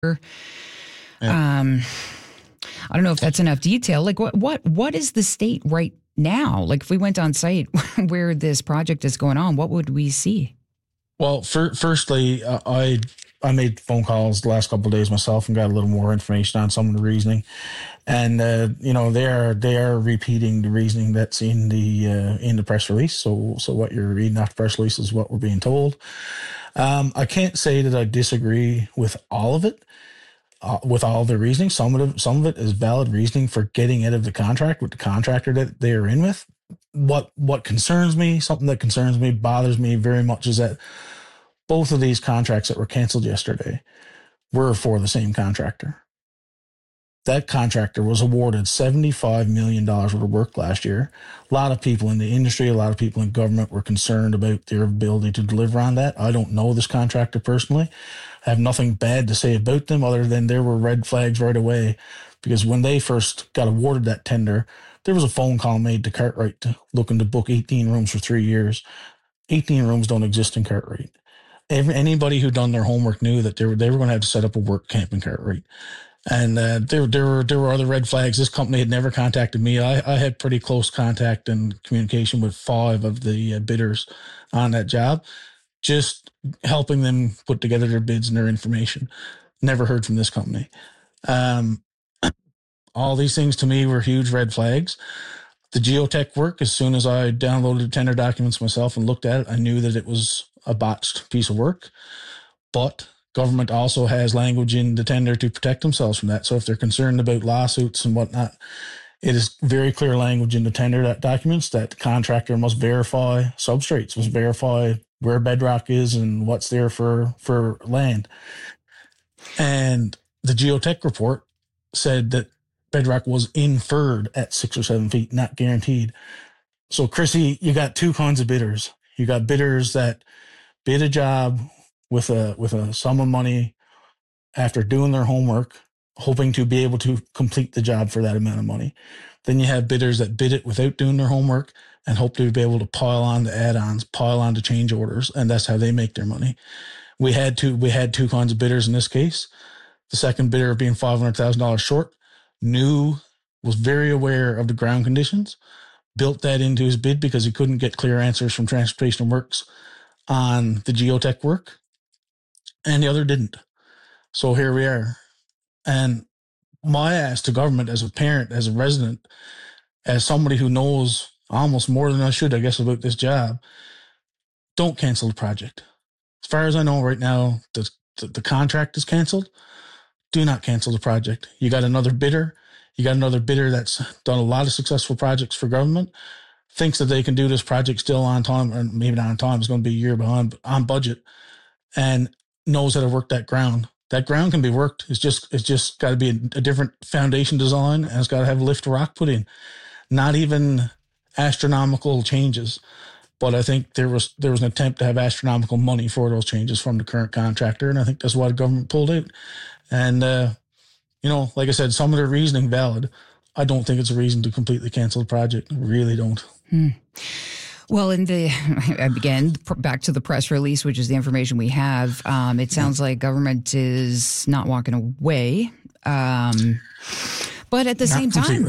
Yeah. I don't know if that's enough detail. Like what is the state right now? Like if we went on site where this project is going on, what would we see? Well, firstly, I made phone calls the last couple of days myself and got a little more information on some of the reasoning, and they are repeating the reasoning that's in the press release. So what you're reading off the press release is what we're being told. I can't say that I disagree with all of it. With all the reasoning, some of it is valid reasoning for getting out of the contract with the contractor that they are in with. What concerns me, something that concerns me, bothers me very much, is that both of these contracts that were canceled yesterday were for the same contractor. That contractor was awarded $75 million worth of work last year. A lot of people in the industry, a lot of people in government were concerned about their ability to deliver on that. I don't know this contractor personally. I have nothing bad to say about them other than there were red flags right away, because when they first got awarded that tender, there was a phone call made to Cartwright looking to book 18 rooms for 3 years. 18 rooms don't exist in Cartwright. Anybody who done their homework knew that they were going to have to set up a work camp in Cartwright. And there were other red flags. This company had never contacted me. I had pretty close contact and communication with 5 of the bidders on that job, just helping them put together their bids and their information. Never heard from this company. All these things to me were huge red flags. The geotech work, as soon as I downloaded the tender documents myself and looked at it, I knew that it was a botched piece of work. But government also has language in the tender to protect themselves from that. So if they're concerned about lawsuits and whatnot, it is very clear language in the tender documents that the contractor must verify substrates, must verify where bedrock is and what's there for land. And the geotech report said that bedrock was inferred at 6 or 7 feet, not guaranteed. So, Chrissy, you got 2 kinds of bidders. You got bidders that bid a job with a sum of money after doing their homework, hoping to be able to complete the job for that amount of money. Then you have bidders that bid it without doing their homework and hope to be able to pile on the add-ons, pile on the change orders, and that's how they make their money. We had 2 kinds of bidders in this case. The second bidder being $500,000 short, was very aware of the ground conditions, built that into his bid because he couldn't get clear answers from Transportation Works on the geotech work, and the other didn't. So here we are. And my ask to government, as a parent, as a resident, as somebody who knows almost more than I should, I guess, about this job, don't cancel the project. As far as I know right now, the contract is canceled. Do not cancel the project. You got another bidder. You got another bidder that's done a lot of successful projects for government, thinks that they can do this project still on time, or maybe not on time, it's going to be a year behind, on budget, and knows how to work that ground. That ground can be worked. It's just got to be a different foundation design, and it's got to have lift rock put in. Not even astronomical changes, but I think there was an attempt to have astronomical money for those changes from the current contractor, and I think that's why the government pulled out. And like I said, some of their reasoning valid. I don't think it's a reason to completely cancel the project. I really don't. Well, again, back to the press release, which is the information we have, it sounds like government is not walking away. But at the same time,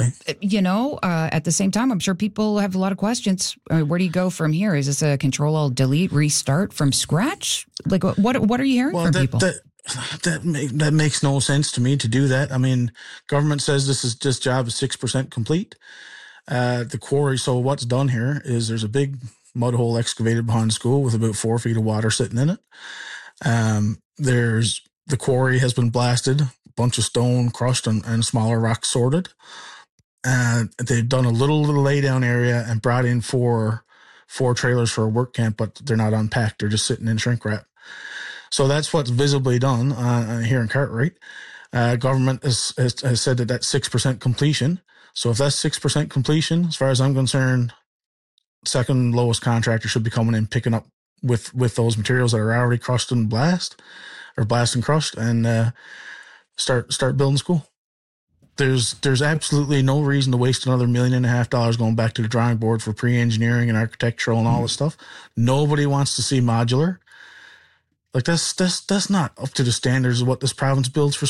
I'm sure people have a lot of questions. Where do you go from here? Is this a Control-Alt-Delete restart from scratch? Like, what are you hearing from people? That makes no sense to me to do that. I mean, government says this job is 6% complete. The quarry. So what's done here is there's a big mud hole excavated behind the school with about 4 feet of water sitting in it. The quarry has been blasted, a bunch of stone crushed and smaller rocks sorted. They've done a little lay down area and brought in four trailers for a work camp, but they're not unpacked. They're just sitting in shrink wrap. So that's what's visibly done here in Cartwright. Government has said that that's 6% completion. So if that's 6% completion, as far as I'm concerned, second lowest contractor should be coming in picking up with those materials that are already crushed and blast and crushed, and start building school. There's absolutely no reason to waste another $1.5 million going back to the drawing board for pre-engineering and architectural and all this stuff. Nobody wants to see modular. Like that's not up to the standards of what this province builds for